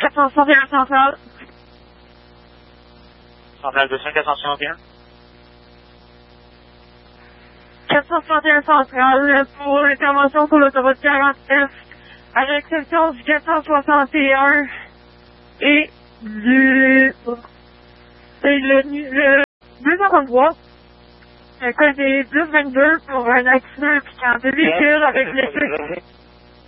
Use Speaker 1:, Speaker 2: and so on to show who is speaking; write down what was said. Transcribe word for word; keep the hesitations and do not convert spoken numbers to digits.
Speaker 1: quatre cent soixante et un centrale.
Speaker 2: Centrale deux cents, quatre cent soixante et un.
Speaker 1: quatre cent soixante et un centrale pour l'intervention sur l'autoroute quarante-neuf à l'exception du quatre cent soixante et un et du et le, le deux cent trente-trois. Le code est plus vingt-deux pour un accident impliquant deux véhicules avec l'effet